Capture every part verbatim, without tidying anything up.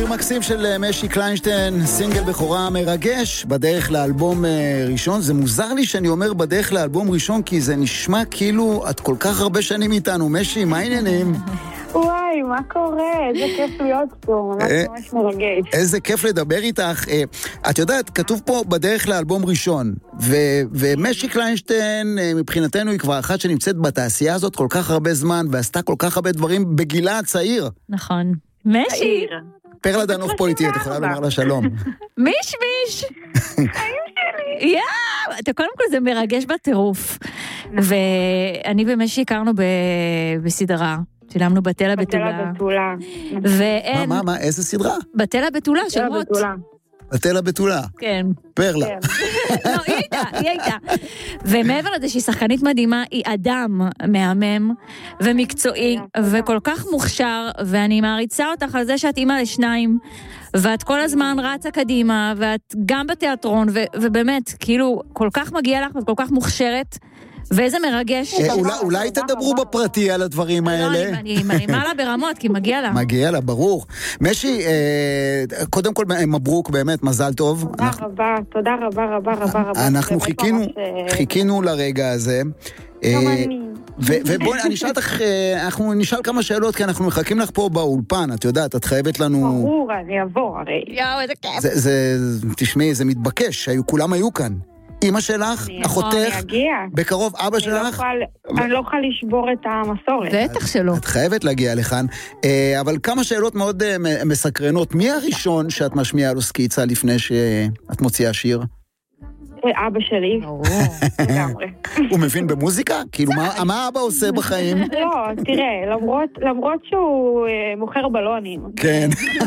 מקסים של משי קליינשטיין, סינגל בכורה מרגש, בדרך לאלבום ראשון. זה מוזר לי שאני אומר בדרך לאלבום ראשון, כי זה נשמע כאילו את כל כך הרבה שנים איתנו. משי, מה העניינים? וואי, מה קורה? איזה כיף להיות פה, ממש ממש מרגש. איזה כיף לדבר איתך. את יודעת, כתוב פה בדרך לאלבום ראשון, ומשי קליינשטיין מבחינתנו היא כבר אחת שנמצאת בתעשייה הזאת כל כך הרבה זמן, ועשתה כל כך הרבה דברים בגילה הצעיר. נכון. משי! פרלה דנוך פה איתי, את יכולה לומר לה שלום. מיש מיש! חיים שלי! יאו! אתה קודם כל זה מרגש בטירוף. ואני ומשי הכרנו בסדרה. צילמנו בתל הבתולה. בתל הבתולה. ואין... מה, מה, מה, איזה סדרה? בתל הבתולה של רוט. בתל הבתולה. כן. פרלה. לא, היא הייתה, היא הייתה. ומעבר לזה שהיא שחקנית מדהימה, היא אדם מהמם ומקצועי וכל כך מוכשר, ואני מעריצה אותך על זה שאת אימא לשניים, ואת כל הזמן רצה קדימה, ואת גם בתיאטרון, ובאמת, כאילו, כל כך מגיע לך, ואת כל כך מוכשרת, ואיזה מרגש. אולי תדברו בפרטי על הדברים האלה. אני מרימה לה ברמות, כי מגיע לה. מגיע לה, ברור. משי, קודם כל מברוק, באמת, מזל טוב. תודה רבה, תודה רבה רבה רבה רבה. אנחנו חיכינו לרגע הזה. ובואי, אני אשאל אותך, אנחנו נשאל כמה שאלות, כי אנחנו מחכים לך פה באולפן, את יודעת, את חייבת לנו... ברור, אני אבוא, הרי. יאו, איזה כיף. תשמעי, זה מתבקש, כולם היו כאן. אמא שלך, אחותך, בקרוב אבא שלך. אני לא אוכל לשבור את המסורת. בטח שלא. את חייבת להגיע לכאן. אבל כמה שאלות מאוד מסקרנות. מי הראשון שאת משמיעה לו סקיצה לפני שאת מוציאה שיר? אבא שלי. לגמרי. הוא מבין במוזיקה? כאילו, מה אבא עושה בחיים? לא, תראה, למרות שהוא מוכר בלונים. כן.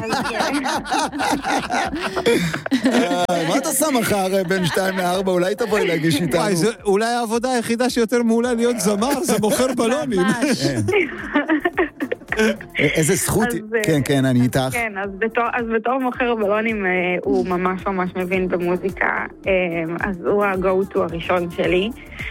מה אתה שם מחר בין שתיים לארבע? אולי תבואי להגיש איתנו. אולי העבודה היחידה שיותר מעולה להיות זמר, זה מוכר בלונים. איזה זכות, כן, כן, אני איתך. כן, אז בתור מוכר בלונים הוא ממש ממש מבין במוזיקה, אז הוא ה-go to הראשון שלי.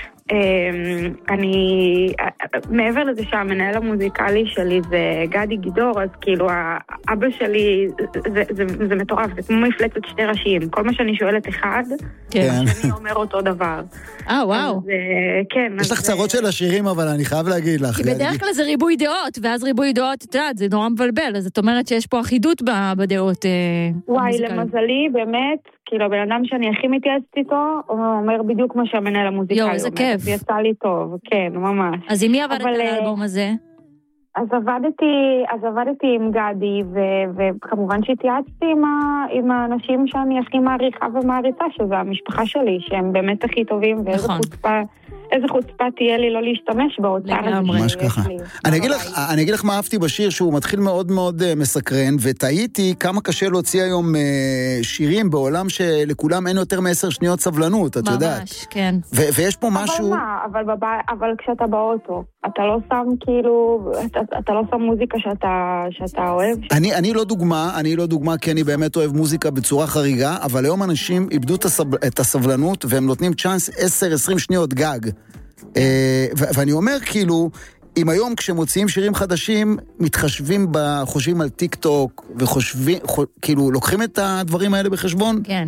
אני, מעבר לזה שהמנהל המוזיקלי שלי זה גדי גידור, אז כאילו האבא שלי זה, זה, זה מטורף, זה כמו מפלצת שתי ראשים, כל מה שאני שואלת אחד, אני אומר אותו דבר. אה, וואו. אז, כן. יש לך צרות של השירים, אבל אני חייב להגיד לך. כי בדרך כלל זה ריבוי דעות, ואז ריבוי דעות, את יודעת, זה נורא מבלבל, אז את אומרת שיש פה אחידות בדעות המוזיקליות. וואי, למזלי, באמת, כאילו, הבן אדם שאני הכי מתייעצת איתו, הוא אומר בדיוק מה שהמנהל המוזיקאי אומר. יו, איזה כיף. זה יצא לי טוב, כן, ממש. אז עם מי עבדת על האלבום הזה? אז עבדתי, אז עבדתי עם גדי, וכמובן שהתייעצתי עם האנשים שאני הכי מעריכה ומעריצה, שזה המשפחה שלי, שהם באמת הכי טובים, ואיזה חוצפה... איזה חוצפה תהיה לי לא להשתמש באוצר הזה. ממש ככה. אני אגיד לך, אני אגיד לך מה אהבתי בשיר, שהוא מתחיל מאוד מאוד מסקרן, ותהיתי כמה קשה להוציא היום שירים בעולם שלכולם אין יותר מעשר שניות סבלנות, את יודעת. ממש, כן. ויש פה משהו... אבל מה? אבל, אבל כשאתה באוטו, אתה לא שם כאילו, אתה, אתה לא שם מוזיקה שאתה, שאתה אוהב? אני, אני לא דוגמה, אני לא דוגמה, כי אני באמת אוהב מוזיקה בצורה חריגה, אבל היום אנשים איבדו את הסבלנות, והם נותנים צ'אנס עשר עשרים שניות גג. ואני אומר כאילו, אם היום כשמוציאים שירים חדשים, מתחשבים בחושבים על טיק טוק, וחושבים, כאילו, לוקחים את הדברים האלה בחשבון? כן.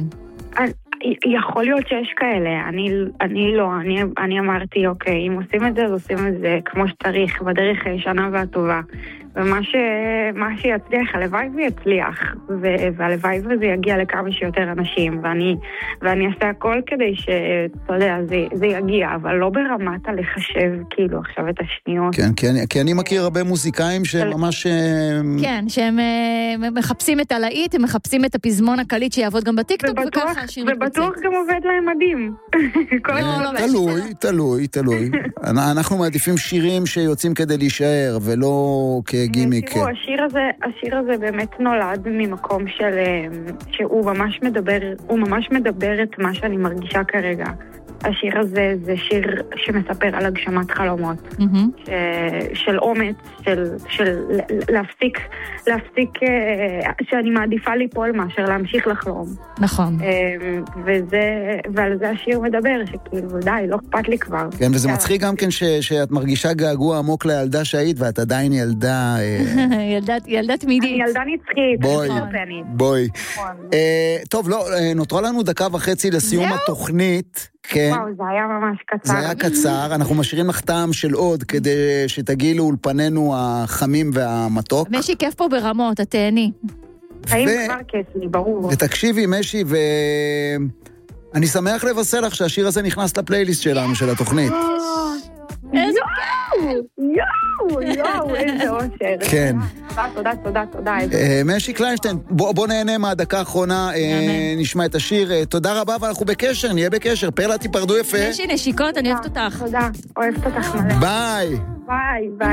יכול להיות שיש כאלה, אני, אני לא, אני, אני אמרתי, אוקיי, אם עושים את זה, אז עושים את זה כמו שצריך, בדרך הישנה והטובה. ומה ש, מה שיצליח, הלוואי ויצליח, והלוואי וזה יגיע לכמה שיותר אנשים, ואני, ואני אעשה הכל כדי שאתה יודע, זה, זה יגיע, אבל לא ברמת הלחשב, כאילו, עכשיו את השניות. כן, כן, כי אני מכיר הרבה מוזיקאים שממש... כן, שהם מחפשים את הלהיט, הם מחפשים את הפזמון הקליט שיעבוד גם בטיקטוק, וככה השיר יתפוצץ. ובטוח גם עובד להם מדהים. תלוי, תלוי, תלוי. אנחנו מעדיפים שירים שיוצאים כדי להישאר, ולא כגימיק. תראו, השיר הזה, השיר הזה באמת נולד ממקום של, שהוא ממש מדבר, הוא ממש מדבר את מה שאני מרגישה כרגע. השיר הזה זה שיר שמספר על הגשמת חלומות, מהמם. ש- של אומץ, של, של להפסיק, להפסיק, אה, שאני מעדיפה ליפול מאשר להמשיך לחלום. נכון. אה, וזה, ועל זה השיר מדבר, שכאילו די, לא אכפת לי כבר. כן, וזה מצחיק גם כן ש- שאת מרגישה געגוע עמוק לילדה שהיית, ואת עדיין ילדה... אה, ילדת, ילדת מידית. אני ילדה נצחית, בואי, אני סופנית. בואי. נכון. אה, טוב, לא, אה, נותרה לנו דקה וחצי לסיום זהו? התוכנית. כן. וואו, זה היה ממש קצר. זה היה קצר, אנחנו משאירים לך טעם של עוד כדי שתגיעי לאולפנינו החמים והמתוק. משי כיף פה ברמות, את תהני. האם ו- כבר כיף לי, ברור. ותקשיבי, משי, ואני שמח לבשר לך שהשיר הזה נכנס לפלייליסט שלנו, של התוכנית. איזה יואו, יואו, איזה אושר. כן. תודה, תודה, תודה, תודה. איזה- אה, משי קליינשטיין, בוא בוא נהנה מהדקה האחרונה, אה, נהנה. נשמע את השיר. אה, תודה רבה, ואנחנו בקשר, נהיה בקשר. פרלה, תיפרדו יפה. משי נשיקות, אני אוהבת אותך. תודה, אוהבת אותך מלא. ביי. ביי, ביי.